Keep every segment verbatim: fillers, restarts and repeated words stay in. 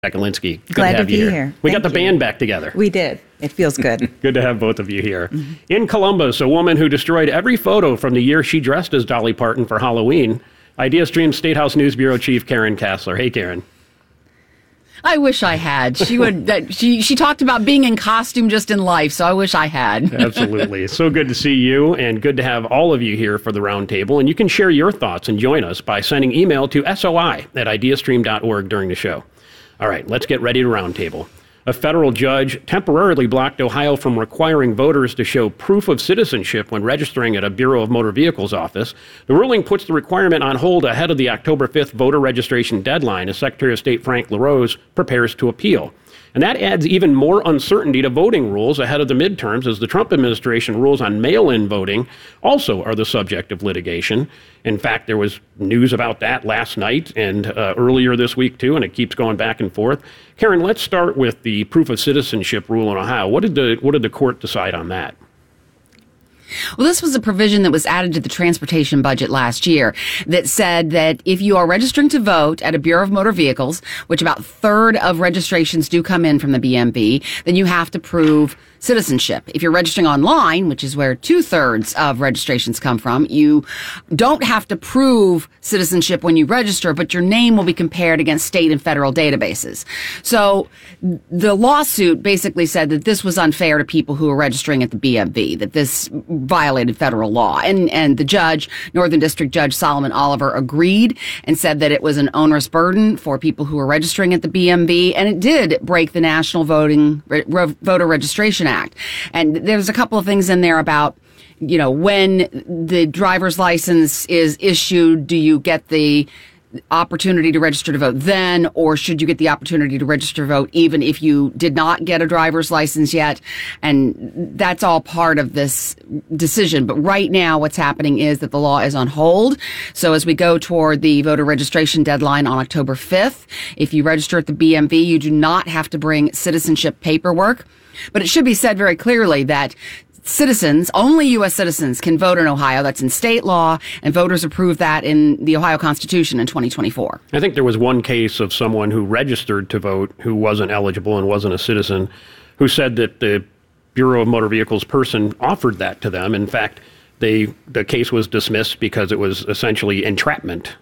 Kalinske. Good Glad to have to you be here. here. We Thank got the you. band back together. We did. It feels good. Good to have both of you here. Mm-hmm. In Columbus, a woman who destroyed every photo from the year she dressed as Dolly Parton for Halloween. IdeaStream State House News Bureau Chief Karen Kassler. Hey, Karen. I wish I had. She would. That she she talked about being in costume just in life, so I wish I had. Absolutely. So good to see you, and good to have all of you here for the roundtable. And you can share your thoughts and join us by sending email to soi at ideastream dot org during the show. All right, let's get ready to roundtable. A federal judge temporarily blocked Ohio from requiring voters to show proof of citizenship when registering at a Bureau of Motor Vehicles office. The ruling puts the requirement on hold ahead of the October fifth voter registration deadline as Secretary of State Frank LaRose prepares to appeal. And that adds even more uncertainty to voting rules ahead of the midterms, as the Trump administration rules on mail-in voting also are the subject of litigation. In fact, there was news about that last night and uh, earlier this week, too, and it keeps going back and forth. Karen, let's start with the proof of citizenship rule in Ohio. What did the what did the court decide on that? Well, this was a provision that was added to the transportation budget last year that said that if you are registering to vote at a Bureau of Motor Vehicles, which about a third of registrations do come in from the B M V, then you have to prove citizenship. If you're registering online, which is where two-thirds of registrations come from, you don't have to prove citizenship when you register, but your name will be compared against state and federal databases. So the lawsuit basically said that this was unfair to people who are registering at the B M V, that this violated federal law. And, and the judge, Northern District Judge Solomon Oliver, agreed and said that it was an onerous burden for people who are registering at the B M V, and it did break the National Voting Re- Voter Registration Act. And there's a couple of things in there about, you know, when the driver's license is issued, do you get the opportunity to register to vote then, or should you get the opportunity to register to vote even if you did not get a driver's license yet? And that's all part of this decision. But right now, what's happening is that the law is on hold. So as we go toward the voter registration deadline on October fifth, if you register at the B M V, you do not have to bring citizenship paperwork. But it should be said very clearly that citizens, only U S citizens, can vote in Ohio. That's in state law, and voters approved that in the Ohio Constitution in twenty twenty-four. I think there was one case of someone who registered to vote who wasn't eligible and wasn't a citizen, who said that the Bureau of Motor Vehicles person offered that to them. In fact, they the case was dismissed because it was essentially entrapment.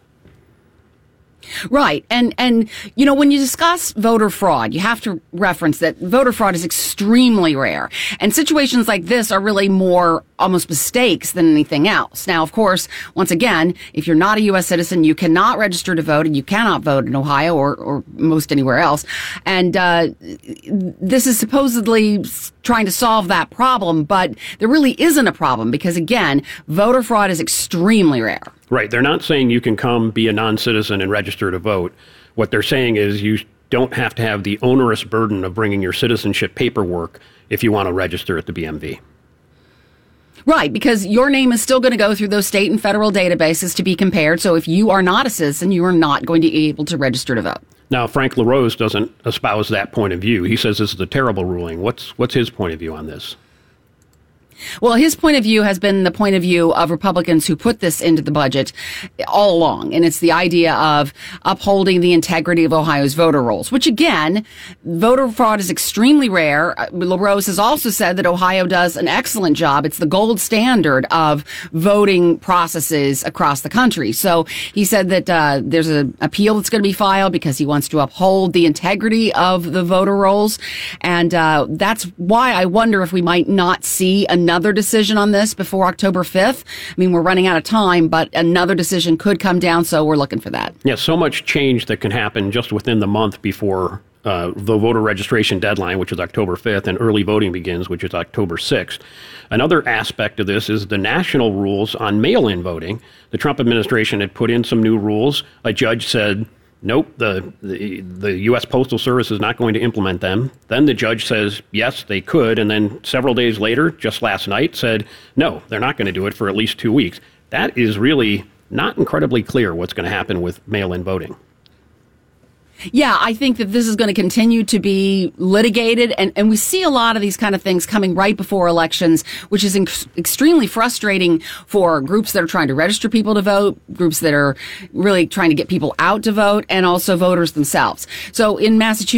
Right. And, and, you know, when you discuss voter fraud, you have to reference that voter fraud is extremely rare. And situations like this are really more almost mistakes than anything else. Now, of course, once again, if you're not a U S citizen, you cannot register to vote, and you cannot vote in Ohio or, or most anywhere else. And uh, this is supposedly trying to solve that problem, but there really isn't a problem because, again, voter fraud is extremely rare. Right. They're not saying you can come be a non-citizen and register to vote. What they're saying is you don't have to have the onerous burden of bringing your citizenship paperwork if you want to register at the B M V. Right, because your name is still going to go through those state and federal databases to be compared. So if you are not a citizen, you are not going to be able to register to vote. Now, Frank LaRose doesn't espouse that point of view. He says this is a terrible ruling. What's what's his point of view on this? Well, his point of view has been the point of view of Republicans who put this into the budget all along. And it's the idea of upholding the integrity of Ohio's voter rolls, which, again, voter fraud is extremely rare. LaRose has also said that Ohio does an excellent job. It's the gold standard of voting processes across the country. So he said that uh, there's an appeal that's going to be filed because he wants to uphold the integrity of the voter rolls. And uh, that's why I wonder if we might not see another Another decision on this before October fifth. I mean, we're running out of time, but another decision could come down, so we're looking for that. Yeah, so much change that can happen just within the month before uh, the voter registration deadline, which is October fifth, and early voting begins, which is October sixth. Another aspect of this is the national rules on mail-in voting. The Trump administration had put in some new rules. A judge said, nope, the, the the U S Postal Service is not going to implement them. Then the judge says, yes, they could. And then several days later, just last night, said, no, they're not going to do it for at least two weeks. That is really not incredibly clear what's going to happen with mail-in voting. Yeah, I think that this is going to continue to be litigated, and, and we see a lot of these kind of things coming right before elections, which is ex- extremely frustrating for groups that are trying to register people to vote, groups that are really trying to get people out to vote, and also voters themselves. So in Massachusetts,